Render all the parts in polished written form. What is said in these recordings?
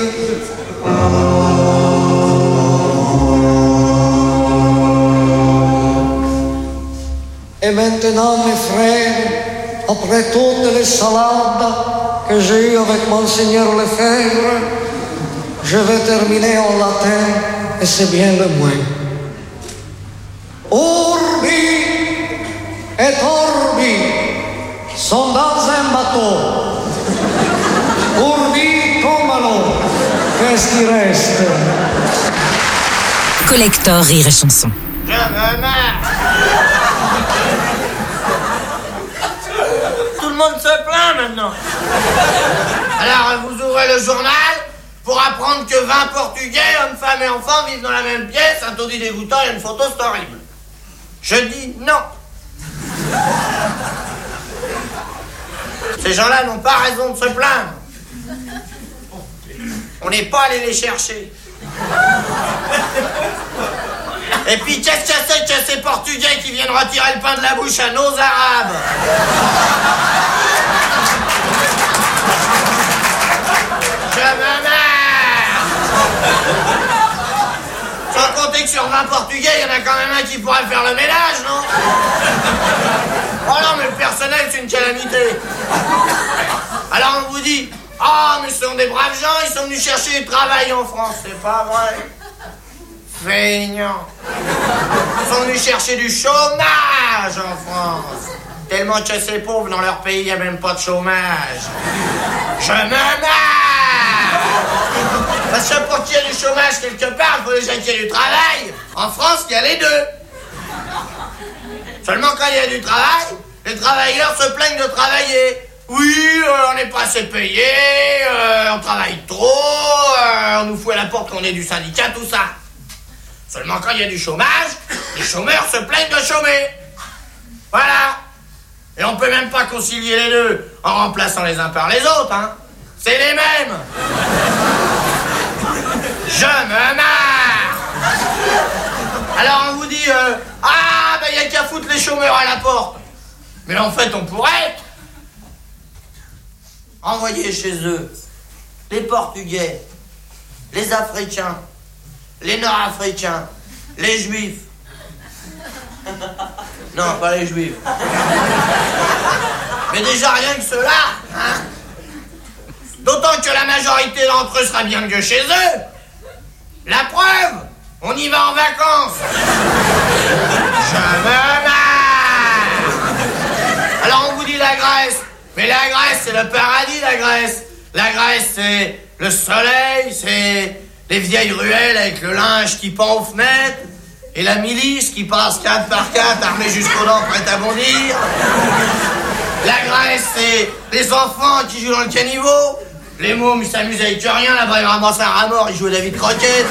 Et maintenant, mes frères, après toutes les salades que j'ai eues avec Monseigneur Lefebvre, je vais terminer en latin, et c'est bien le moins. Urbi et orbi sont dans un bateau. Urbi tombalo. Qu'est-ce qui reste? Collector Rire et Chanson. Je me marre. Tout le monde se plaint maintenant. Alors vous ouvrez le journal pour apprendre que 20 Portugais, hommes, femmes et enfants, vivent dans la même pièce, un taudis dégoûtant et une photo, c'est horrible. Je dis non. Ces gens-là n'ont pas raison de se plaindre. On n'est pas allé les chercher. Et puis qu'est-ce que c'est que ces Portugais qui viennent retirer le pain de la bouche à nos Arabes? Je me marre. Sans compter que sur 20 Portugais, il y en a quand même un qui pourrait faire le ménage, non? Oh non, mais le personnel, c'est une calamité. Alors on vous dit, mais ce sont des braves gens, ils sont venus chercher du travail en France. C'est pas vrai. Feignants. Ils sont venus chercher du chômage en France. Tellement que ces pauvres, dans leur pays, il n'y a même pas de chômage. Je me marre. Parce que pour qu'il y ait du chômage quelque part, il faut déjà qu'il y ait du travail. En France, il y a les deux. Seulement quand il y a du travail, les travailleurs se plaignent de travailler. Oui, on n'est pas assez payé, on travaille trop, on nous fout à la porte qu'on est du syndicat, tout ça. Seulement quand il y a du chômage, les chômeurs se plaignent de chômer. Voilà. Et on peut même pas concilier les deux en remplaçant les uns par les autres, hein. C'est les mêmes. Je me marre. Alors on vous dit, il y a qu'à foutre les chômeurs à la porte. Mais en fait, on pourrait envoyer chez eux les Portugais, les Africains, les Nord-Africains, les Juifs. Non, pas les Juifs. Mais déjà rien que ceux-là, hein. D'autant que la majorité d'entre eux sera bien mieux chez eux. La preuve, on y va en vacances. Je me marre. Alors on vous dit la Grèce. Mais la Grèce, c'est le paradis, la Grèce. La Grèce, c'est le soleil, c'est les vieilles ruelles avec le linge qui pend aux fenêtres, et la milice qui passe 4 par 4, armée jusqu'aux dents, prête à bondir. La Grèce, c'est les enfants qui jouent dans le caniveau. Les mômes, ils s'amusent avec rien, là-bas, ils ramassent un rat mort, ils jouent à David Croquette.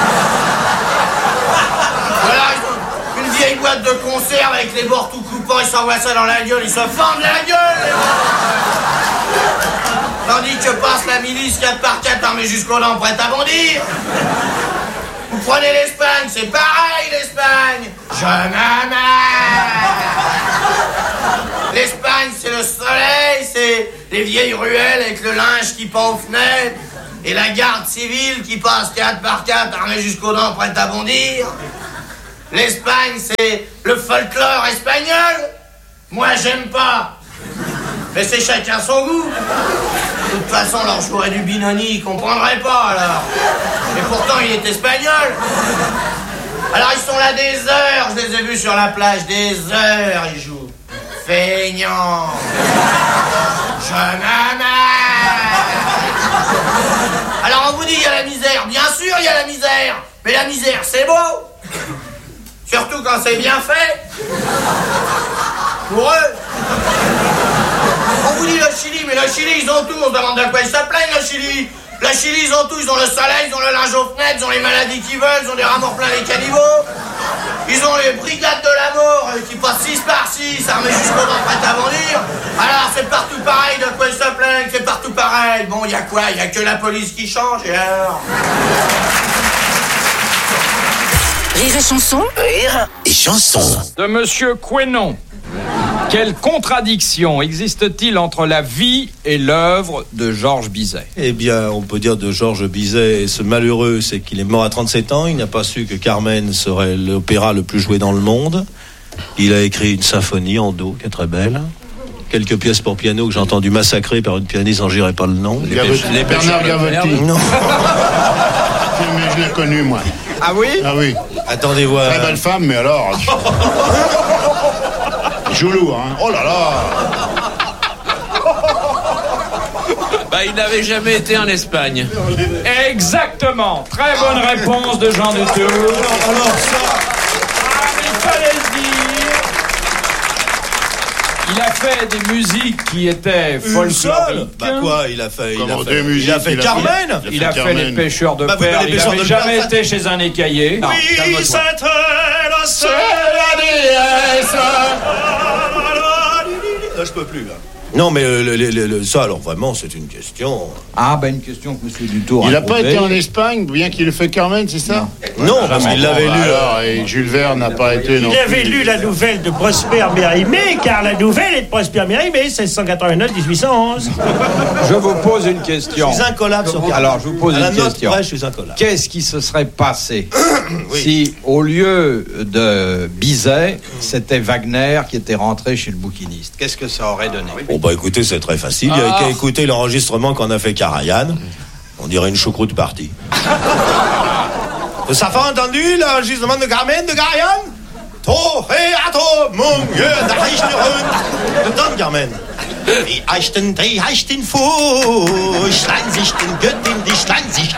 Voilà, ils ont une vieille boîte de conserve avec les bords tout coupants, ils s'envoient ça dans la gueule, ils se fendent la gueule. Tandis que passe la milice 4 par 4 armée jusqu'aux dents, prête à bondir. Vous prenez l'Espagne, c'est pareil l'Espagne. Je m'en marre. L'Espagne, c'est le soleil, c'est les vieilles ruelles avec le linge qui pend aux fenêtres, et la garde civile qui passe 4 par 4 armée jusqu'aux dents, prête à bondir. L'Espagne, c'est le folklore espagnol. Moi, j'aime pas. Mais c'est chacun son goût. De toute façon, leur jouerait du Binoni, ils comprendraient pas, alors. Et pourtant, il est espagnol. Alors, ils sont là des heures, je les ai vus sur la plage, des heures, ils jouent. Feignants. Je m'en marre. Alors, on vous dit, il y a la misère. Bien sûr, il y a la misère. Mais la misère, c'est beau. Surtout quand c'est bien fait. Pour eux. On vous dit le Chili, mais le Chili, ils ont tout. On se demande de quoi ils se plaignent, le Chili. Le Chili, ils ont tout. Ils ont le soleil, ils ont le linge aux fenêtres, ils ont les maladies qu'ils veulent, ils ont des rats morts plein les caniveaux. Ils ont les brigades de la mort qui passent 6 par 6, armés jusqu'aux dents, prêtes à bondir. Alors, c'est partout pareil, de quoi ils se plaignent, c'est partout pareil. Bon, il y a quoi? Il y a que la police qui change, et alors? Rire et Chanson. Rire et Chanson. De Monsieur Quénon. Quelle contradiction existe-t-il entre la vie et l'œuvre de Georges Bizet? Eh bien, on peut dire de Georges Bizet, ce malheureux, c'est qu'il est mort à 37 ans. Il n'a pas su que Carmen serait l'opéra le plus joué dans le monde. Il a écrit une symphonie en do, qui est très belle. Quelques pièces pour piano que j'ai entendu massacrer par une pianiste dont je dirai pas le nom. Les Bernard Gavotti. Non. Mais je l'ai connu, moi. Ah oui? Ah oui. Attendez voir. Très belle femme, mais alors... joue lourd, hein. Oh là là. Bah, il n'avait jamais été en Espagne. Exactement. Très bonne réponse de Jean Dutour. Alors ça... il fallait le dire. Il a fait des musiques qui étaient folkloriques. Bah quoi, il a fait Carmen. Il a fait Les Pêcheurs de Perles. Il n'avait jamais été chez un écaillé. Oui, c'était la seule déesse. Là, je peux plus, là. Non, mais ça, alors vraiment, c'est une question. Ah, ben une question que M. Dutour Il a n'a pas été en Espagne, bien qu'il ait fait Carmen, c'est ça? Non, parce qu'il l'avait lu. Alors, et Jules Verne n'a pas été non plus. Il avait lu la nouvelle de Prosper Mérimée, car la nouvelle est de Prosper Mérimée, 1689-1811. Je vous pose une question. Je suis incollable sur Carmen. Alors, je vous pose une question. Je suis incollable. Qu'est-ce qui se serait passé Oui. si, au lieu de Bizet, c'était Wagner qui était rentré chez le bouquiniste? Qu'est-ce que ça aurait donné? Bon, bah écoutez, c'est très facile. Il n'y a qu'à écouter l'enregistrement qu'on a fait Karajan. On dirait une choucroute partie. Ça fait entendu l'enregistrement de Carmen de Karajan? Mon Dieu, de Don Carmen. Die Eichten, die Eichten Fuh, schlein sich den Göttin, die schlein sich.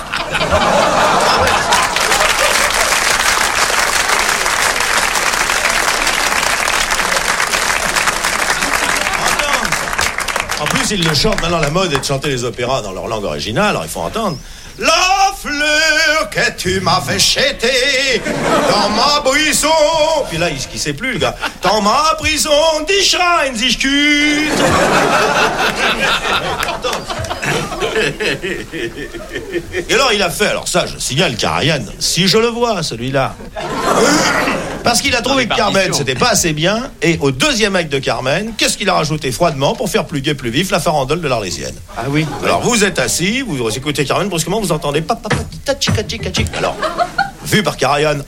En plus, ils le chantent. Maintenant, la mode est de chanter les opéras dans leur langue originale. Alors, il faut entendre. La fleur que tu m'as fait jeter dans ma prison. Puis là, il sait plus, le gars. Dans ma prison, die Schrein sich kühlt. Et alors, il a fait. Alors, ça, je signale Karajan. Si je le vois, celui-là. Parce qu'il a trouvé que Carmen, c'était pas assez bien. Et au deuxième acte de Carmen, qu'est-ce qu'il a rajouté froidement pour faire plus gai, plus vif, la farandole de l'Arlésienne? Ah oui. Alors vous êtes assis, vous écoutez Carmen, brusquement vous entendez papa, alors, vu par Karajan,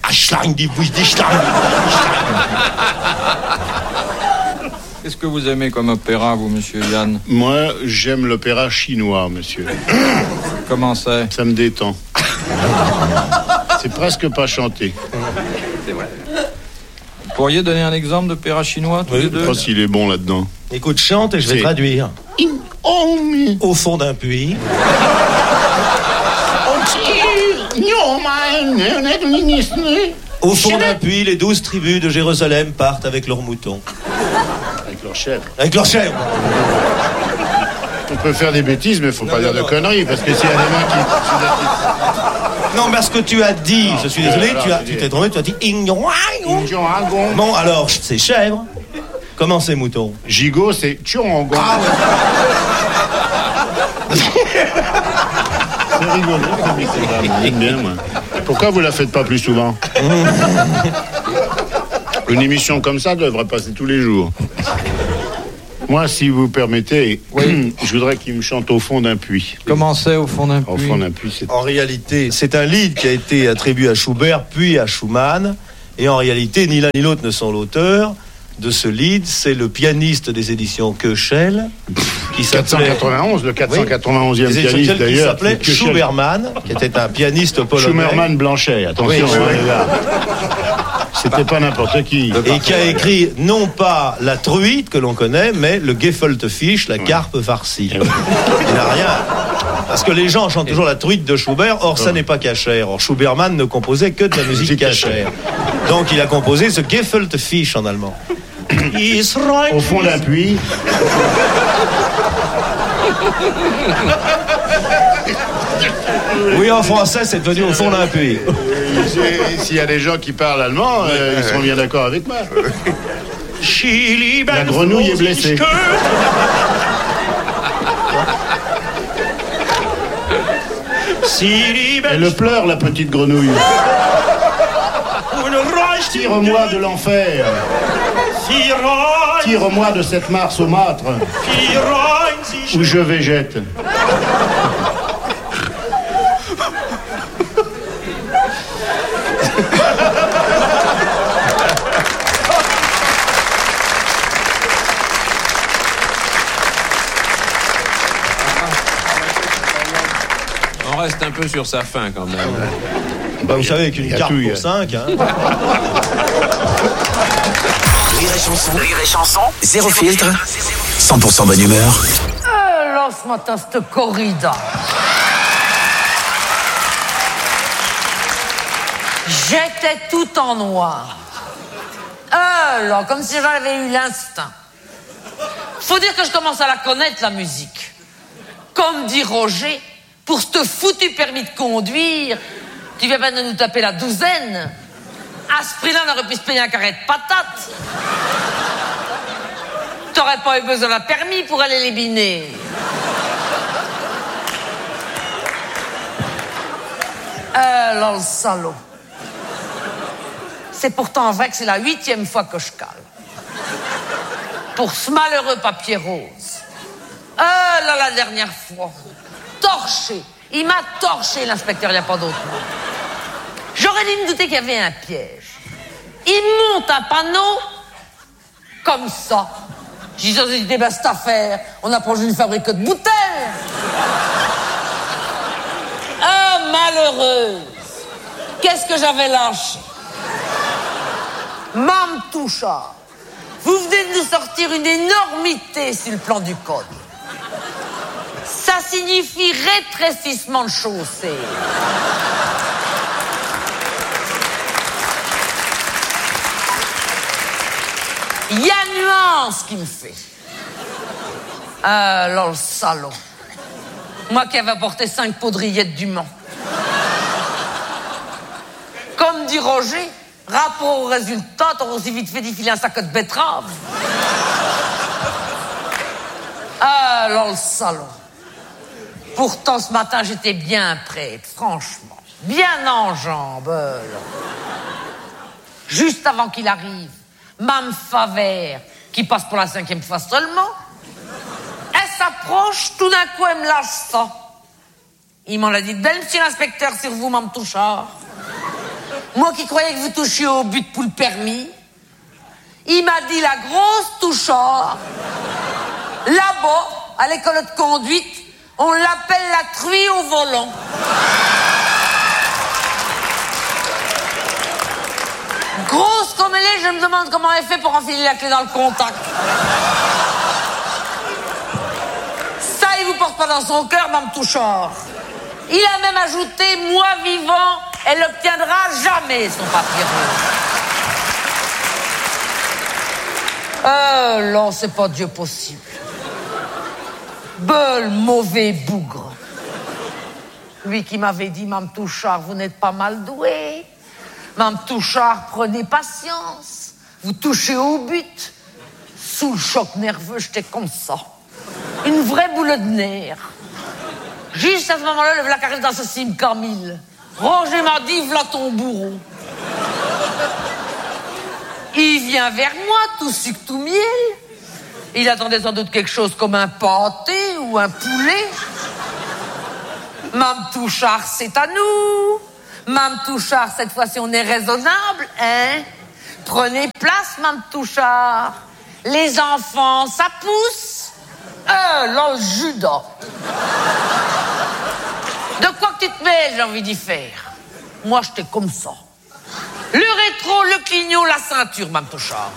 Qu'est-ce que vous aimez comme opéra, vous, monsieur Yann? Moi, j'aime l'opéra chinois, monsieur. Comment c'est? Ça me détend. C'est presque pas chanté. C'est vrai. Vous pourriez donner un exemple d'opéra chinois, tous les deux? Je pense qu'il est bon là-dedans. Écoute, chante et je vais traduire. Au fond d'un puits. Au fond d'un puits, les 12 tribus de Jérusalem partent avec leurs moutons. Avec leurs chèvres. Avec leurs chèvres. On peut faire des bêtises, mais faut pas dire de conneries, parce que s'il y a des mains qui... Non, parce que tu as dit, je suis désolé, tu t'es trompé, tu as dit Bon, alors, c'est chèvre. Comment c'est mouton? Gigot, c'est tchongon. Ah ouais. C'est rigolo, j'aime bien, moi. Pourquoi vous la faites pas plus souvent? Une émission comme ça devrait passer tous les jours. Moi, si vous permettez, oui. Je voudrais qu'il me chante Au fond d'un puits. Comment c'est Au fond d'un puits? Au fond d'un puits, c'est... En réalité, c'est un lied qui a été attribué à Schubert, puis à Schumann. Et en réalité, ni l'un ni l'autre ne sont l'auteur de ce lied. C'est le pianiste des éditions Köchel, qui s'appelait... 491, le 491e pianiste d'ailleurs. Qui s'appelait Schuberman, qui était un pianiste polonais. Schuberman Blanchet, attention. Oui. C'était pas n'importe qui. Et qui a écrit non pas la truite que l'on connaît, mais le Gefilte Fisch, la carpe farcie. Il n'a rien. Parce que les gens chantent toujours la truite de Schubert, or ça n'est pas cachère. Or Schuberman ne composait que de la musique cachère. Donc il a composé ce Gefilte Fisch en allemand. Au fond d'un puits. Oui, en français, c'est devenu Au fond d'un puits. S'il y a des gens qui parlent allemand, ils seront bien d'accord avec moi. La grenouille est blessée. Elle pleure, la petite grenouille. Tire-moi de l'enfer. Tire-moi de cette mare saumâtre où je végète. On reste un peu sur sa fin quand même. Bah, vous savez qu'une carte pour 5, hein. Rire et chanson, zéro filtre, 100% bonne humeur. Alors ce matin, cette corrida. J'étais tout en noir. Alors, comme si j'avais eu l'instinct. Faut dire que je commence à la connaître, la musique. Comme dit Roger, pour ce foutu permis de conduire, tu viens pas de nous taper la douzaine. À ce prix-là, on aurait pu se payer un carré de patates. T'aurais pas eu besoin d'un permis pour aller les biner. Là, le salaud. C'est pourtant vrai que c'est la 8e fois que je cale. Pour ce malheureux papier rose. Là, la dernière fois. Torché. Il m'a torché, l'inspecteur, il n'y a pas d'autre mot. J'aurais dû me douter qu'il y avait un piège. Il monte un panneau comme ça. J'ai dit, ben, cette affaire, on approche d'une fabrique de bouteilles. Malheureuse. Qu'est-ce que j'avais lâché? Mme Touchard, vous venez de nous sortir une énormité sur le plan du code. Ça signifie rétrécissement de chaussée. Il y a nuance qui me fait. Là, le salaud. Moi qui avais apporté 5 poudrillettes du Mans. Comme dit Roger, rapport au résultat, t'aurais aussi vite fait défiler un sac de betterave. Là, le salaud. Pourtant, ce matin, j'étais bien prête, franchement. Bien en jambes. Juste avant qu'il arrive, Mme Favert, qui passe pour la 5e fois seulement, elle s'approche, tout d'un coup, elle me lâche ça. Il m'en a dit, belle, monsieur l'inspecteur, sur vous, Mme Touchard. Moi qui croyais que vous touchiez au but pour le permis. Il m'a dit, la grosse Touchard, là-bas, à l'école de conduite, on l'appelle la truie au volant. Grosse comme elle est, je me demande comment elle fait pour enfiler la clé dans le contact. Ça, il vous porte pas dans son cœur, Mme Touchard. Il a même ajouté, moi vivant, elle n'obtiendra jamais son papier rose. Là, c'est pas Dieu possible. Beul, mauvais bougre. Lui qui m'avait dit, Mme Touchard, vous n'êtes pas mal douée. Mme Touchard, prenez patience. Vous touchez au but. Sous le choc nerveux, j'étais comme ça. Une vraie boule de nerfs. Juste à ce moment-là, le vlac arrive dans ce cime Camille. Roger m'a dit, v'là ton bourreau. Il vient vers moi, tout sucre, tout miel. Il attendait sans doute quelque chose comme un pâté ou un poulet. Mme Touchard, c'est à nous. Mme Touchard, cette fois-ci, on est raisonnable, hein? Prenez place, Mme Touchard. Les enfants, ça pousse. Là, le Judas. De quoi que tu te mêles, j'ai envie d'y faire. Moi, j'étais comme ça. Le rétro, le clignot, la ceinture, Mme Touchard.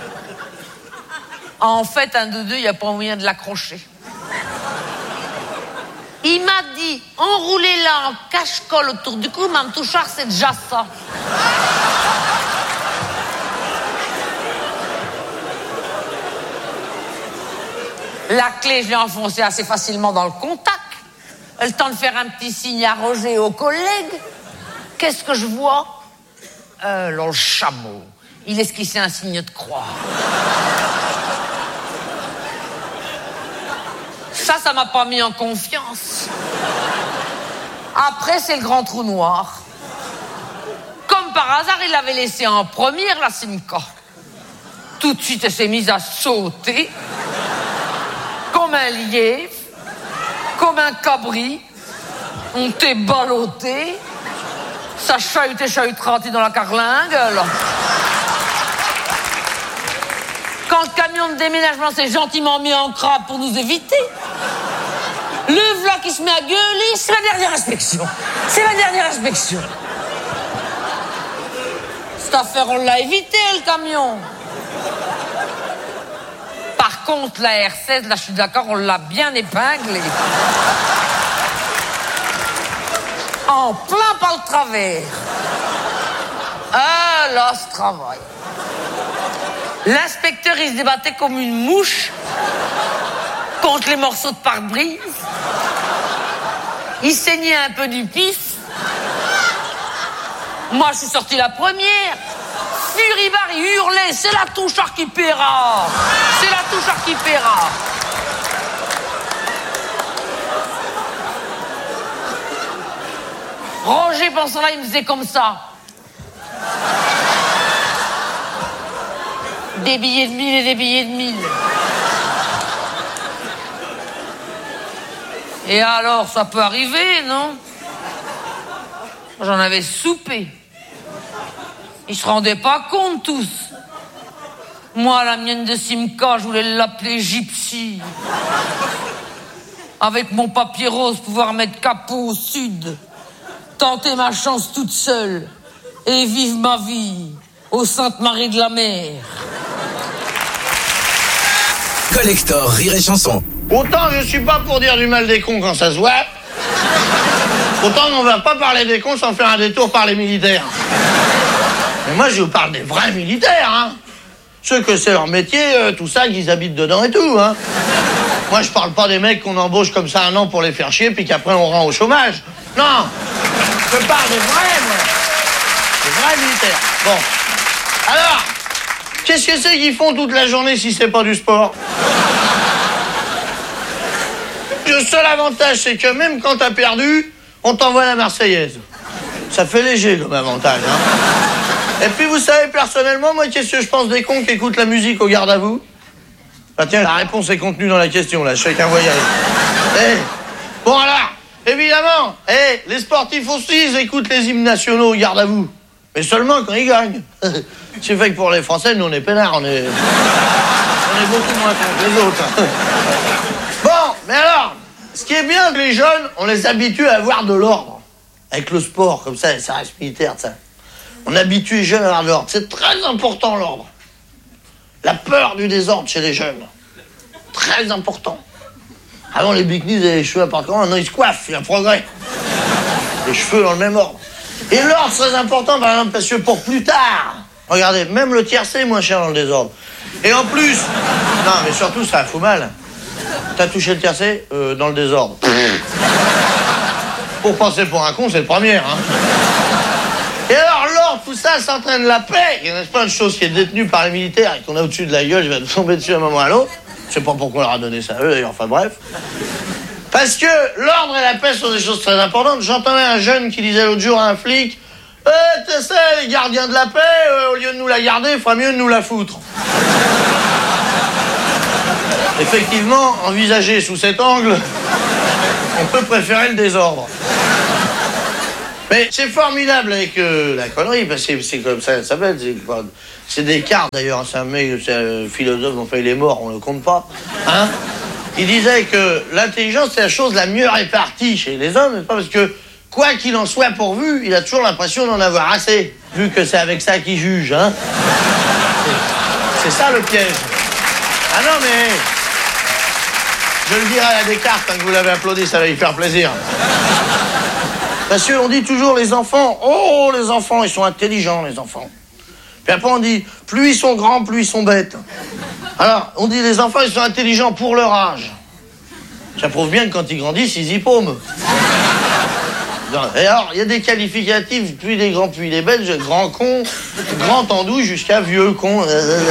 En fait, un de deux, il n'y a pas moyen de l'accrocher. Il m'a dit, enroulez-la en cache-colle autour du cou, Mme Touchard, c'est déjà ça. La clé, je l'ai enfoncée assez facilement dans le contact. Le temps de faire un petit signe à Roger et aux collègues. Qu'est-ce que je vois? Là, le chameau. Il esquissait un signe de croix. Ça m'a pas mis en confiance. Après, c'est le grand trou noir. Comme par hasard, il l'avait laissé en première, la Simca. Tout de suite, elle s'est mise à sauter, comme un lièvre, comme un cabri. On t'est ballotté. Ça chahute dans la carlingue, là. Quand le camion de déménagement s'est gentiment mis en crabe pour nous éviter, le v'là qui se met à gueuler, c'est la dernière inspection. C'est la dernière inspection. Cette affaire, on l'a évité, le camion. Par contre, la R16, là, je suis d'accord, on l'a bien épinglé. En plein par le travers. Ah, là, ce travail. L'inspecteur, il se débattait comme une mouche contre les morceaux de pare-brise. Il saignait un peu du pif. Moi, je suis sortie la première. Furibard, il hurlait, c'est la touchard qui paiera. C'est la touchard qui paiera. Roger, pensant là, il me faisait comme ça. Des billets de 1000 et des billets de 1000. Et alors, ça peut arriver, non? J'en avais soupé. Ils se rendaient pas compte, tous. Moi, la mienne de Simca, je voulais l'appeler Gypsy. Avec mon papier rose, pouvoir mettre capot au sud. Tenter ma chance toute seule. Et vivre ma vie aux Sainte-Marie de la Mer. Collector Rire et Chanson. Autant je suis pas pour dire du mal des cons quand ça se voit, autant on va pas parler des cons sans faire un détour par les militaires. Mais moi je vous parle des vrais militaires, hein. Ceux que c'est leur métier, tout ça, qu'ils habitent dedans et tout, hein. Moi je parle pas des mecs qu'on embauche comme ça 1 an pour les faire chier puis qu'après on rend au chômage. Non, je parle des vrais, moi. Des vrais militaires. Bon. Alors, qu'est-ce que c'est qu'ils font toute la journée si c'est pas du sport? Le seul avantage, c'est que même quand t'as perdu, on t'envoie la Marseillaise. Ça fait léger comme avantage, hein. Et puis vous savez, personnellement, moi, qu'est-ce que je pense des cons qui écoutent la musique au garde à vous? Ah tiens, la réponse est contenue dans la question, là, chacun voit y aller. Bon alors, évidemment, les sportifs aussi, ils écoutent les hymnes nationaux au garde à vous. Mais seulement quand ils gagnent. C'est fait que pour les Français, nous, on est peinards, on est beaucoup moins cons que les autres. Bon, mais alors, ce qui est bien, les jeunes, on les habitue à avoir de l'ordre. Avec le sport, comme ça reste militaire, ça. On habitue les jeunes à avoir de l'ordre. C'est très important, l'ordre. La peur du désordre chez les jeunes. Très important. Avant, les bikinis avaient les cheveux à part comment, maintenant ils se coiffent, il y a un progrès. Les cheveux dans le même ordre. Et l'ordre, c'est très important, par exemple, parce que pour plus tard, regardez, même le tiercé est moins cher dans le désordre. Et en plus, non, mais surtout, ça fout mal. T'as touché le tiercé dans le désordre. Pour passer pour un con, c'est le premier, hein. Et alors, l'ordre, tout ça, s'entraîne la paix. Il y a pas une chose qui est détenue par les militaires et qu'on a au-dessus de la gueule, je vais tomber dessus à un moment à l'autre. Je sais pas pourquoi on leur a donné ça à eux, d'ailleurs, enfin bref. Parce que l'ordre et la paix sont des choses très importantes. J'entendais un jeune qui disait l'autre jour à un flic, tu sais, les gardiens de la paix, au lieu de nous la garder, il ferait mieux de nous la foutre. Effectivement, envisagé sous cet angle, on peut préférer le désordre. Mais c'est formidable avec la connerie, parce que c'est comme ça s'appelle. C'est Descartes d'ailleurs, c'est un mec, c'est un philosophe, enfin il est mort, on le compte pas. Hein? Il disait que l'intelligence c'est la chose la mieux répartie chez les hommes, n'est-ce pas? Parce que quoi qu'il en soit pourvu, il a toujours l'impression d'en avoir assez, vu que c'est avec ça qu'il juge. Hein? C'est ça le piège. Ah non mais... Je le dirai à Descartes, quand vous l'avez applaudi, ça va lui faire plaisir. Parce qu'on dit toujours les enfants, oh les enfants, ils sont intelligents les enfants. Puis après on dit, plus ils sont grands, plus ils sont bêtes. Alors, on dit les enfants, ils sont intelligents pour leur âge. Ça prouve bien que quand ils grandissent, ils y paument. Et alors, il y a des qualificatifs, puis les grands, puis les bêtes, grand con, grand andouille, jusqu'à vieux con.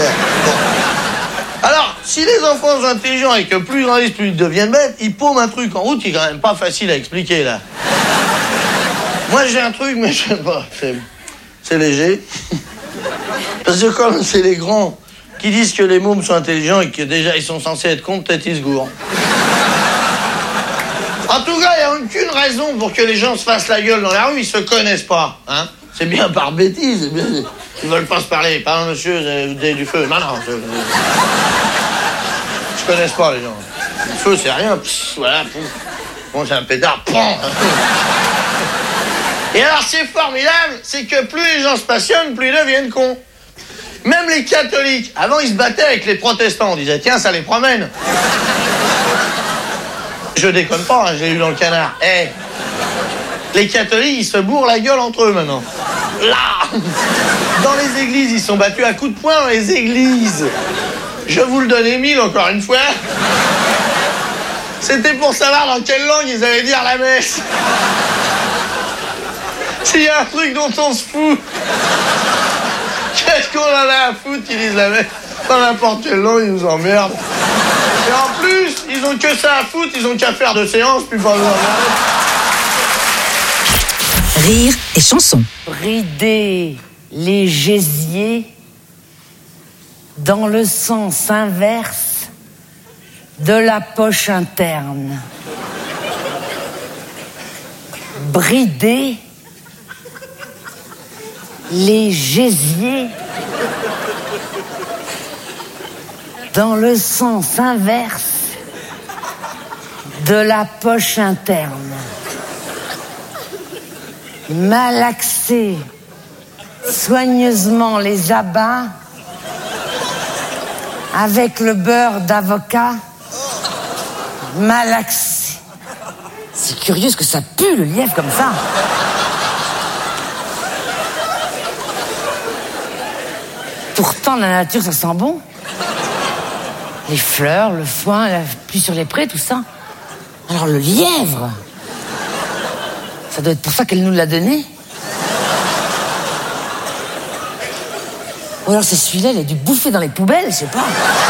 Alors, si les enfants sont intelligents et que plus ils grandissent, plus ils deviennent bêtes, ils paument un truc en route qui est quand même pas facile à expliquer, là. Moi, j'ai un truc, mais je sais pas. c'est léger. Parce que comme c'est les grands qui disent que les mômes sont intelligents et que déjà ils sont censés être cons, peut-être ils se gourent. En tout cas, il n'y a aucune raison pour que les gens se fassent la gueule dans la rue, ils se connaissent pas, hein. C'est bien par bêtise, c'est bien... Ils veulent pas se parler. Pardon, monsieur, vous avez du feu. Non, je connaisse pas, les gens. Le feu, c'est rien. Pss, voilà, pouf. Bon, c'est un pétard. Et alors, c'est formidable, c'est que plus les gens se passionnent, plus ils deviennent cons. Même les catholiques. Avant, ils se battaient avec les protestants. On disait, tiens, ça les promène. Je déconne pas, hein, j'ai lu dans le Canard. Les catholiques, ils se bourrent la gueule entre eux, maintenant. Là! Dans les églises, ils sont battus à coups de poing dans les églises. Je vous le donne, Émile, encore une fois. C'était pour savoir dans quelle langue ils allaient dire la messe. S'il y a un truc dont on se fout, qu'est-ce qu'on en a à foutre qu'ils disent la messe? Dans n'importe quelle langue, ils nous emmerdent. Et en plus, ils ont que ça à foutre, ils ont qu'à faire de séances, puis pas nous emmerder. Rire et chanson. Brider les gésiers dans le sens inverse de la poche interne. Brider les gésiers dans le sens inverse de la poche interne. Malaxer soigneusement les abats avec le beurre d'avocat. Malaxer. C'est curieux ce que ça pue, le lièvre, comme ça. Pourtant, la nature, ça sent bon. Les fleurs, le foin, la pluie sur les prés, tout ça. Alors le lièvre, ça doit être pour ça qu'elle nous l'a donné. Ou alors c'est celui-là, il a dû bouffer dans les poubelles, je sais pas.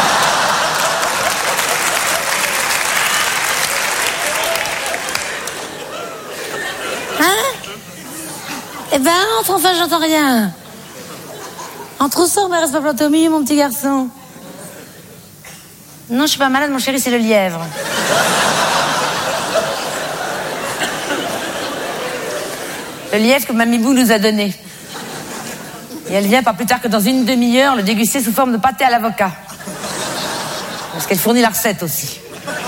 Hein? Eh ben, entre, enfin, j'entends rien. Entre où sort, mais reste pas planté au milieu, mon petit garçon. Non, je suis pas malade, mon chéri, c'est le lièvre. Le lièvre que Mamie Bou nous a donné. Et elle vient pas plus tard que dans une demi-heure le déguster sous forme de pâté à l'avocat. Parce qu'elle fournit la recette aussi.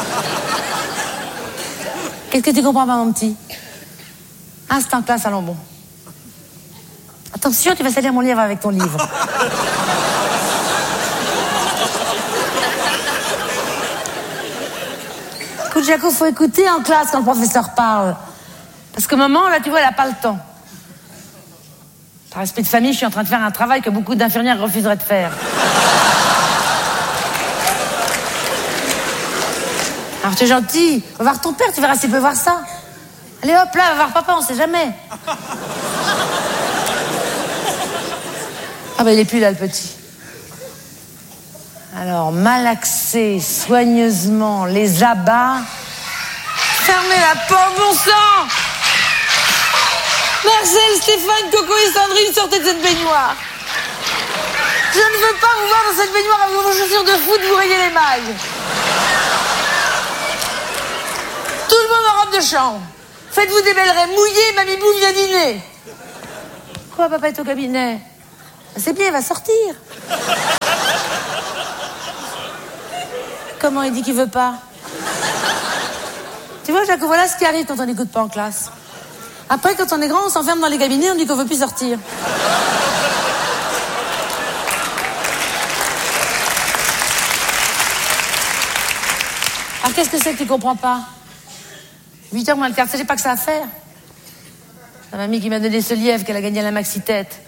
Qu'est-ce que tu comprends pas, mon petit? Ah, c'est en classe, allons bon. Attention, tu vas salir mon lièvre avec ton livre. Écoute, Jaco, faut écouter en classe quand le professeur parle. Parce que maman, là, tu vois, elle a pas le temps. Par respect de famille, je suis en train de faire un travail que beaucoup d'infirmières refuseraient de faire. Alors, tu es gentil. Va voir ton père, tu verras s'il peut voir ça. Allez, hop, là, va voir papa, on sait jamais. Ah, ben, il est plus là, le petit. Alors, malaxer soigneusement les abats. Fermez la porte, bon sang! Marcel, Stéphane, Coco et Sandrine, sortez de cette baignoire. Je ne veux pas vous voir dans cette baignoire avec vos chaussures de foot, vous rayez les mailles. Tout le monde en robe de chambre. Faites-vous des belles raies mouillées, Mamie Bou vient dîner. Quoi, papa est au cabinet? C'est bien, il va sortir. Comment il dit qu'il veut pas? Tu vois, Jacques, voilà ce qui arrive quand on n'écoute pas en classe. Après, quand on est grand, on s'enferme dans les cabinets, on dit qu'on veut plus sortir. Alors, qu'est-ce que c'est que tu comprends pas? 8h moins le quart, j'ai pas que ça à faire. C'est ma mamie qui m'a donné ce lièvre qu'elle a gagné à la maxi-tête.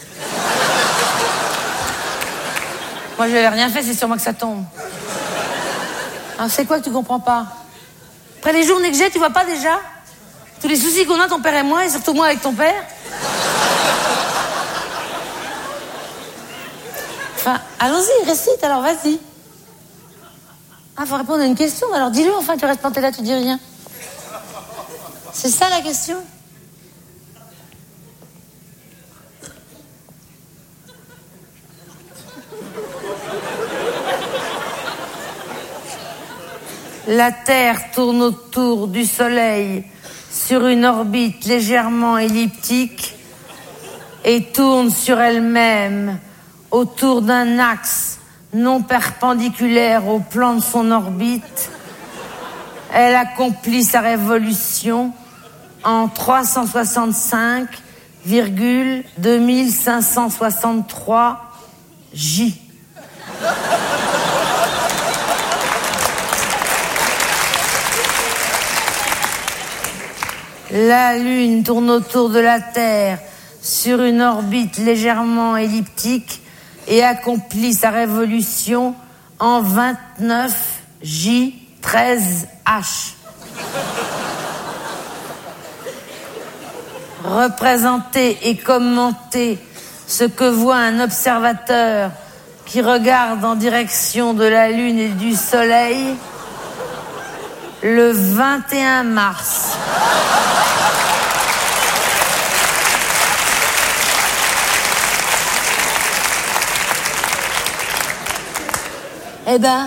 Moi, je n'avais rien fait, c'est sur moi que ça tombe. Alors, c'est quoi que tu comprends pas? Après les journées que j'ai, tu vois pas déjà? Tous les soucis qu'on a, ton père et moi, et surtout moi avec ton père. Enfin, allons-y, récite, alors vas-y. Ah, faut répondre à une question, alors dis-le, enfin, tu restes planté là, tu dis rien. C'est ça la question? La Terre tourne autour du Soleil sur une orbite légèrement elliptique et tourne sur elle-même autour d'un axe non perpendiculaire au plan de son orbite. Elle accomplit sa révolution en 365,2563 J. La Lune tourne autour de la Terre sur une orbite légèrement elliptique et accomplit sa révolution en 29 J 13 H. Représenter et commenter ce que voit un observateur qui regarde en direction de la Lune et du Soleil le 21 mars. Eh ben...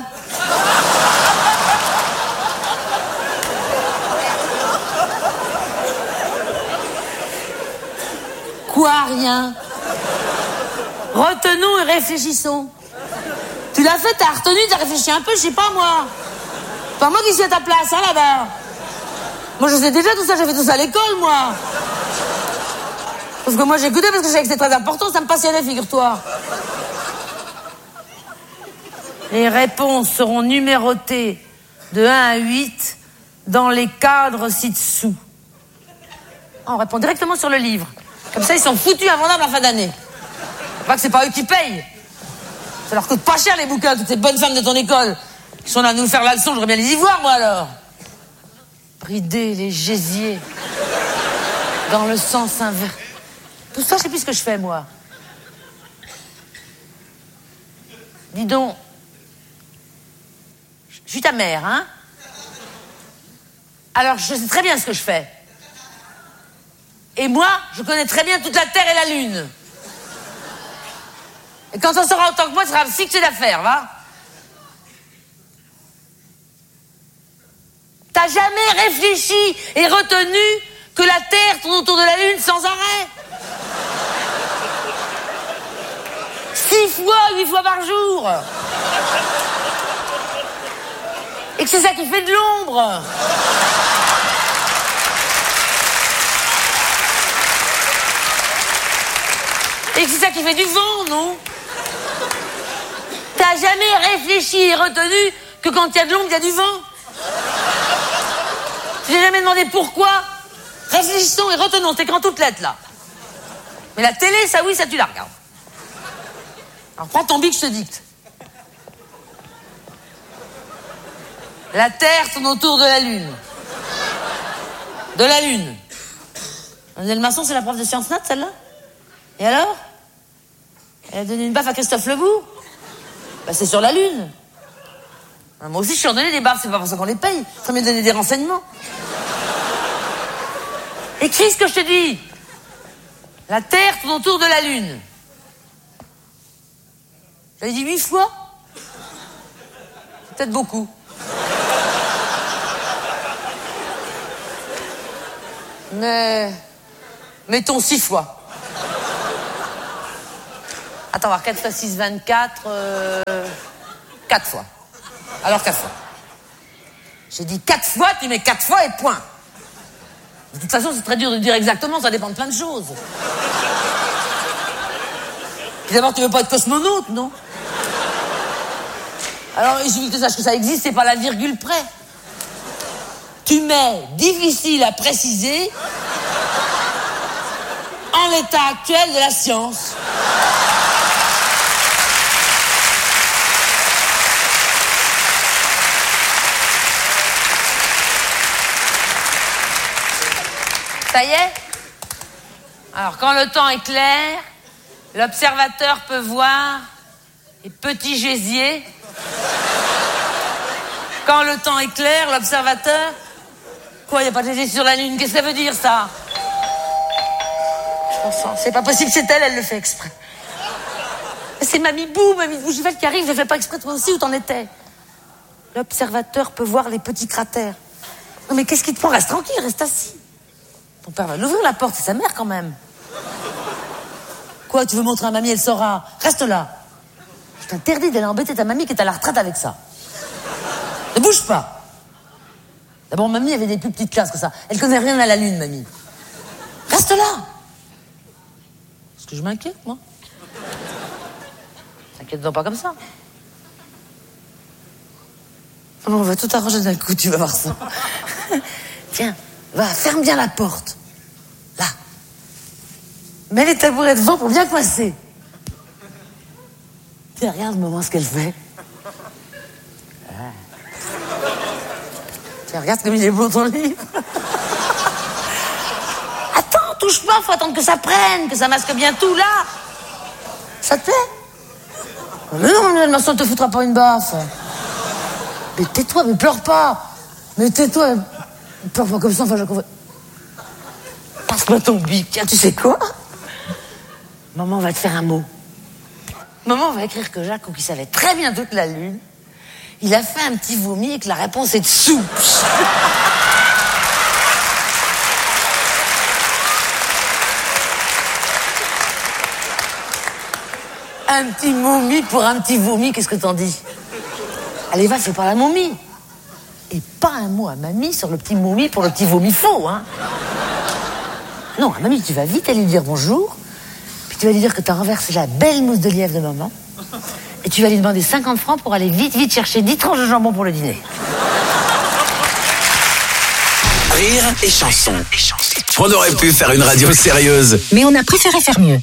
Quoi, rien? Retenons et réfléchissons. Tu l'as fait, t'as retenu, t'as réfléchi un peu, je sais pas moi. C'est pas moi qui suis à ta place, hein, là-bas. Moi, je sais déjà tout ça, j'ai fait tout ça à l'école, moi. Parce que moi, j'ai écouté parce que je savais que c'était très important, ça me passionnait, figure-toi. Les réponses seront numérotées de 1 à 8 dans les cadres ci-dessous. On répond directement sur le livre. Comme ça, ils sont foutus invendables en fin d'année. Pas que c'est pas eux qui payent. Ça leur coûte pas cher, les bouquins, toutes ces bonnes femmes de ton école. Qui sont là à nous faire la leçon, j'aurais bien les y voir, moi, alors. Brider les gésiers. Dans le sens inverse. Tout ça, je sais plus ce que je fais, moi. Dis donc. Je suis ta mère, hein? Alors, je sais très bien ce que je fais. Et moi, je connais très bien toute la Terre et la Lune. Et quand on sera autant que moi, ça sera fixé d'affaires, va? T'as jamais réfléchi et retenu que la Terre tourne autour de la Lune sans arrêt? 6 fois, 8 fois par jour. Et que c'est ça qui fait de l'ombre. Et que c'est ça qui fait du vent, non? T'as jamais réfléchi et retenu que quand il y a de l'ombre, il y a du vent? J'ai jamais demandé pourquoi. Réfléchissons et retenons, t'écris en toutes lettres, là. Mais la télé, ça oui, ça tu la regardes. Alors prends ton bic, je te dicte. La Terre tourne autour de la Lune. De la Lune. Mademoiselle Masson, c'est la prof de sciences nat, celle-là? Et alors? Elle a donné une baffe à Christophe Lebout? Bah, c'est sur la Lune. Moi aussi, je suis en donné des baffes, c'est pas pour ça qu'on les paye. Il faut mieux donner des renseignements. Écris ce que je te dis. La Terre tourne autour de la Lune. J'avais dit 8 fois? C'est peut-être beaucoup. Mais... mettons 6 fois. Attends, voir 4 x 6, 24... 4 fois. Alors 4 fois. J'ai dit 4 fois, tu mets 4 fois et point. De toute façon, c'est très dur de dire exactement, ça dépend de plein de choses. Puis d'abord, tu veux pas être cosmonaute, non? Alors, il suffit que tu saches que ça existe, c'est pas la virgule près. Tu mets difficile à préciser en l'état actuel de la science. Ça y est? Alors, quand le temps est clair, l'observateur peut voir les petits gésiers. Quand le temps est clair, l'observateur... Quoi, il n'y a pas de gésier sur la Lune? Qu'est-ce que ça veut dire, ça? C'est pas possible, c'est elle le fait exprès. C'est Mamie Bou Gival qui arrive, je le fais pas exprès, toi aussi, où t'en étais? L'observateur peut voir les petits cratères. Non mais qu'est-ce qui te prend? Reste tranquille, reste assis. Ton père va l'ouvrir la porte, c'est sa mère quand même. Quoi, tu veux montrer à mamie, elle saura. Reste là. Je t'interdis d'aller embêter ta mamie qui est à la retraite avec ça. Ne bouge pas. D'abord, mamie avait des plus petites classes que ça. Elle connaît rien à la lune, mamie. Reste là. Parce que je m'inquiète, moi. T'inquiète donc pas comme ça. On va tout arranger d'un coup, tu vas voir ça. Tiens, va, ferme bien la porte. Là. Mets les tabourets devant pour bien coincer. Tiens, regarde, maman, ce qu'elle fait. Tiens, regarde comme il est beau ton livre. Attends, touche pas, faut attendre que ça prenne, que ça masque bien tout, là. Ça te plaît? Mais non, elle ne te foutra pas une baffe. Mais tais-toi, mais pleure pas. Mais tais-toi, pleure pas comme ça, enfin, passe-moi ton bic. Tiens, tu sais quoi? Maman va te faire un mot. Maman va écrire que Jacques, qui savait très bien toute la lune, il a fait un petit vomi et que la réponse est de soupe. Un petit momie pour un petit vomi, qu'est-ce que t'en dis? Allez, va, fais pas la momie. Et pas un mot à mamie sur le petit momie pour le petit vomi faux, hein. Non, à mamie, tu vas vite aller lui dire bonjour, puis tu vas lui dire que t'as renversé la belle mousse de lièvre de maman, et tu vas lui demander 50 francs pour aller vite chercher 10 tranches de jambon pour le dîner. Rire et chanson. On aurait pu faire une radio sérieuse. Mais on a préféré faire mieux.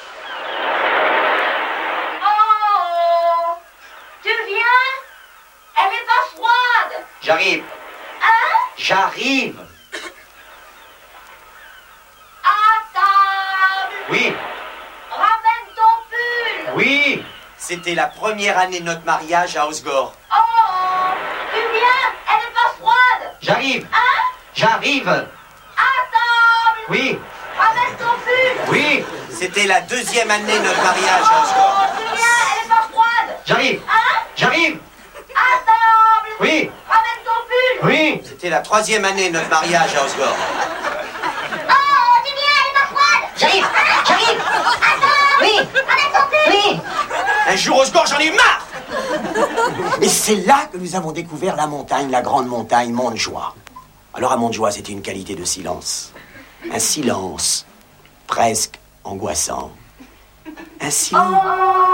J'arrive. Hein? J'arrive. À table. Oui. Ramène ton pull. Oui. C'était la première année de notre mariage à Osgore. Oh, tu viens? Elle est pas froide. J'arrive. Hein? J'arrive. À table. Oui. Ramène ton pull. Oui. C'était la deuxième année de notre mariage à Osgore. Oh, tu viens? Elle est pas froide. J'arrive. Hein? J'arrive. À table. Oui. Ramène ton pull. Oui. C'était la troisième année de notre mariage à Osgore. Oh, tu viens? Elle est pas froide. J'arrive. J'arrive. À table. Oui. Ramène ton pull. Oui. Un jour Osgore, j'en ai eu marre. Et c'est là que nous avons découvert la montagne, la grande montagne Montjoie. Alors à Montjoie, c'était une qualité de silence. Un silence presque angoissant. Un silence...